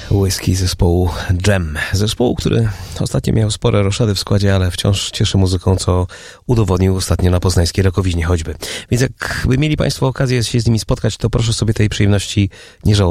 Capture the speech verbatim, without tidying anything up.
Whisky zespołu Dżem. Zespołu, który ostatnio miał spore roszady w składzie, ale wciąż cieszy muzyką, co udowodnił ostatnio na poznańskiej Rokowiźnie choćby. Więc jakby mieli Państwo okazję się z nimi spotkać, to proszę sobie tej przyjemności nie żałować.